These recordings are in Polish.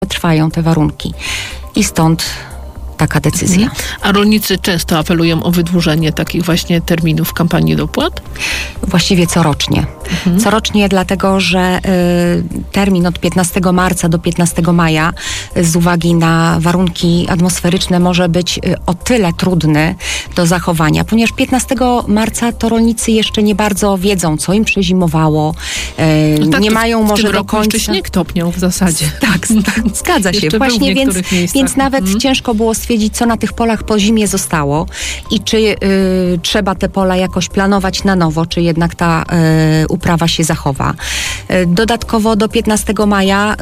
trwają te warunki. I stąd taka decyzja. A rolnicy często apelują o wydłużenie takich właśnie terminów kampanii dopłat? Właściwie corocznie. Corocznie, dlatego że termin od 15 marca do 15 maja z uwagi na warunki atmosferyczne może być o tyle trudny do zachowania, ponieważ 15 marca to rolnicy jeszcze nie bardzo wiedzą, co im przezimowało. Nie mają może do końca... jeszcze śnieg topniał w zasadzie. Tak, zgadza się. Właśnie, więc nawet ciężko było stwierdzić, co na tych polach po zimie zostało i czy trzeba te pola jakoś planować na nowo, czy jednak ta uprawa się zachowa. Dodatkowo do 15 maja,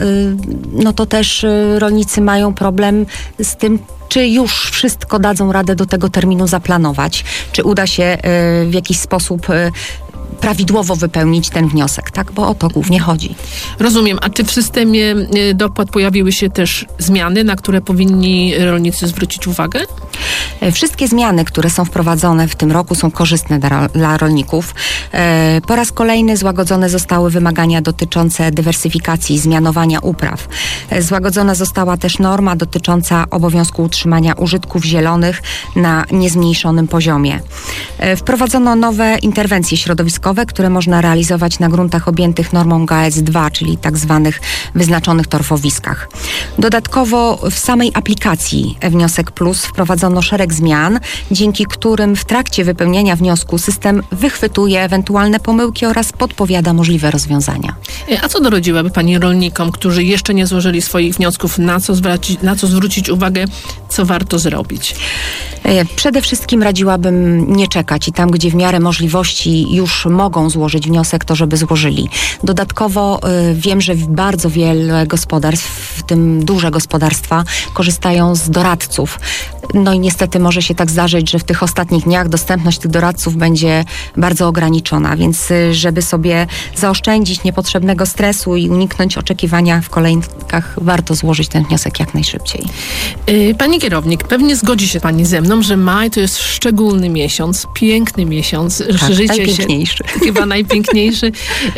no to też rolnicy mają problem z tym, czy już wszystko dadzą radę do tego terminu zaplanować, czy uda się w jakiś sposób prawidłowo wypełnić ten wniosek, tak? Bo o to głównie chodzi. Rozumiem. A czy w systemie dopłat pojawiły się też zmiany, na które powinni rolnicy zwrócić uwagę? Wszystkie zmiany, które są wprowadzone w tym roku, są korzystne dla rolników. Po raz kolejny złagodzone zostały wymagania dotyczące dywersyfikacji i zmianowania upraw. Złagodzona została też norma dotycząca obowiązku utrzymania użytków zielonych na niezmniejszonym poziomie. Wprowadzono nowe interwencje środowiskowe, które można realizować na gruntach objętych normą GAES-2, czyli tak zwanych wyznaczonych torfowiskach. Dodatkowo w samej aplikacji e-Wniosek Plus wprowadzono szereg zmian, dzięki którym w trakcie wypełniania wniosku system wychwytuje ewentualne pomyłki oraz podpowiada możliwe rozwiązania. A co doradziłaby Pani rolnikom, którzy jeszcze nie złożyli swoich wniosków, na co zwrócić uwagę, co warto zrobić? Przede wszystkim radziłabym nie czekać i tam, gdzie w miarę możliwości już mogą złożyć wniosek, to żeby złożyli. Dodatkowo wiem, że bardzo wiele gospodarstw, w tym duże gospodarstwa, korzystają z doradców. No i niestety może się tak zdarzyć, że w tych ostatnich dniach dostępność tych doradców będzie bardzo ograniczona, więc żeby sobie zaoszczędzić niepotrzebnego stresu i uniknąć oczekiwania w kolejkach, warto złożyć ten wniosek jak najszybciej. Pani kierownik, pewnie zgodzi się Pani ze mną, że maj to jest szczególny miesiąc, piękny miesiąc. Tak, najpiękniejszy. Chyba najpiękniejszy.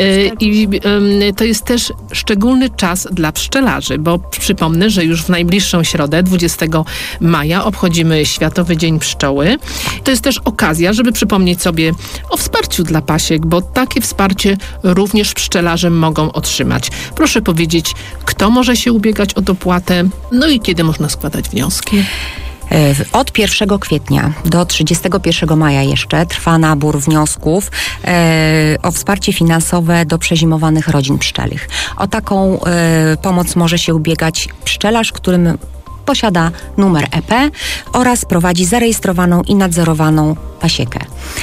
I to jest też szczególny czas dla pszczelarzy, bo przypomnę, że już w najbliższą środę, 20 maja, obchodzimy Światowy Dzień Pszczoły. To jest też okazja, żeby przypomnieć sobie o wsparciu dla pasiek, bo takie wsparcie również pszczelarze mogą otrzymać. Proszę powiedzieć, kto może się ubiegać o dopłatę, no i kiedy można składać wnioski? Od 1 kwietnia do 31 maja jeszcze trwa nabór wniosków o wsparcie finansowe do przezimowanych rodzin pszczelich. O taką pomoc może się ubiegać pszczelarz, którym posiada numer EP oraz prowadzi zarejestrowaną i nadzorowaną pasiekę.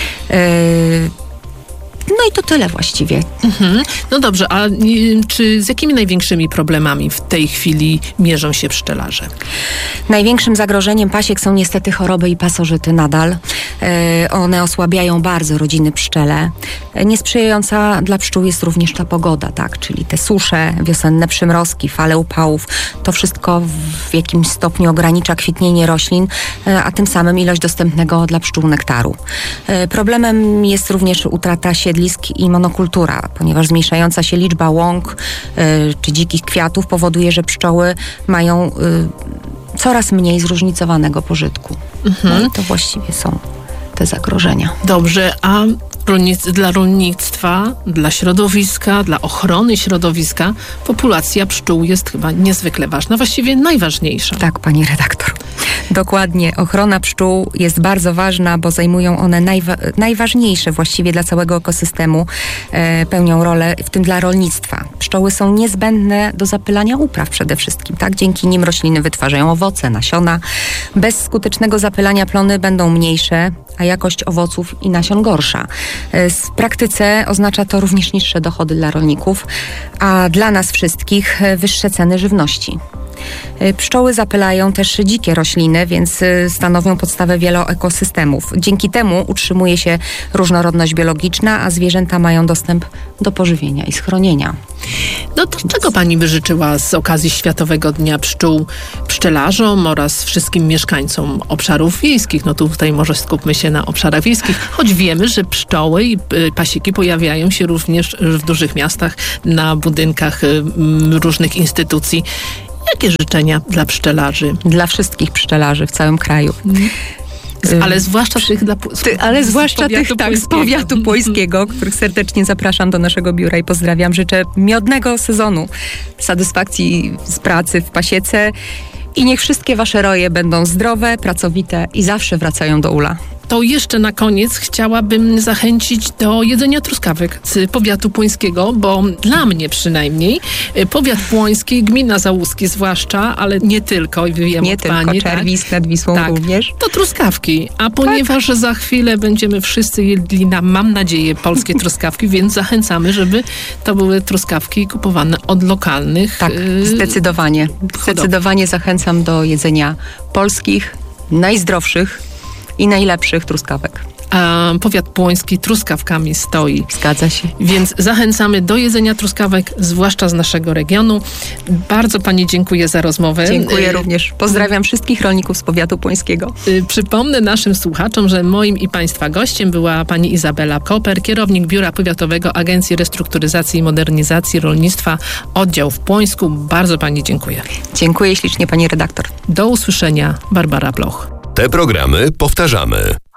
No i to tyle właściwie. No dobrze, a czy z jakimi największymi problemami w tej chwili mierzą się pszczelarze? Największym zagrożeniem pasiek są niestety choroby i pasożyty nadal. One osłabiają bardzo rodziny pszczele. Niesprzyjająca dla pszczół jest również ta pogoda, tak? Czyli te susze, wiosenne przymrozki, fale upałów. To wszystko w jakimś stopniu ogranicza kwitnienie roślin, a tym samym ilość dostępnego dla pszczół nektaru. Problemem jest również utrata siedlisk i monokultura, ponieważ zmniejszająca się liczba łąk czy dzikich kwiatów powoduje, że pszczoły mają coraz mniej zróżnicowanego pożytku. No i to właściwie są te zagrożenia. Dobrze, a dla rolnictwa, dla środowiska, dla ochrony środowiska populacja pszczół jest chyba niezwykle ważna, właściwie najważniejsza. Tak, pani redaktor. Dokładnie. Ochrona pszczół jest bardzo ważna, bo zajmują one najważniejsze właściwie dla całego ekosystemu, pełnią rolę, w tym dla rolnictwa. Pszczoły są niezbędne do zapylania upraw przede wszystkim, tak? Dzięki nim rośliny wytwarzają owoce, nasiona. Bez skutecznego zapylania plony będą mniejsze, a jakość owoców i nasion gorsza. W praktyce oznacza to również niższe dochody dla rolników, a dla nas wszystkich wyższe ceny żywności. Pszczoły zapylają też dzikie rośliny, więc stanowią podstawę wielu ekosystemów. Dzięki temu utrzymuje się różnorodność biologiczna, a zwierzęta mają dostęp do pożywienia i schronienia. No to czego Pani by życzyła z okazji Światowego Dnia Pszczół pszczelarzom oraz wszystkim mieszkańcom obszarów wiejskich? No tutaj może skupmy się na obszarach wiejskich, choć wiemy, że pszczoły i pasieki pojawiają się również w dużych miastach, na budynkach różnych instytucji. Jakie życzenia dla pszczelarzy? Dla wszystkich pszczelarzy w całym kraju. Ale zwłaszcza tych z powiatu płojskiego, których serdecznie zapraszam do naszego biura i pozdrawiam. Życzę miodnego sezonu, satysfakcji z pracy w pasiece i niech wszystkie wasze roje będą zdrowe, pracowite i zawsze wracają do ula. To jeszcze na koniec chciałabym zachęcić do jedzenia truskawek z powiatu płońskiego, bo dla mnie przynajmniej powiat płoński, gmina Załuskie zwłaszcza, ale nie tylko, wiem nie od tylko, pani, Czerwisk nad Wisłą również. To truskawki, a ponieważ za chwilę będziemy wszyscy jedli mam nadzieję, polskie truskawki, więc zachęcamy, żeby to były truskawki kupowane od lokalnych. Tak, zdecydowanie. Zdecydowanie zachęcam do jedzenia polskich, najzdrowszych i najlepszych truskawek. A powiat płoński truskawkami stoi. Zgadza się. Więc zachęcamy do jedzenia truskawek, zwłaszcza z naszego regionu. Bardzo pani dziękuję za rozmowę. Dziękuję również. Pozdrawiam wszystkich rolników z powiatu płońskiego. Przypomnę naszym słuchaczom, że moim i państwa gościem była pani Izabela Koper, kierownik Biura Powiatowego Agencji Restrukturyzacji i Modernizacji Rolnictwa, oddział w Płońsku. Bardzo pani dziękuję. Dziękuję ślicznie pani redaktor. Do usłyszenia. Barbara Bloch. Te programy powtarzamy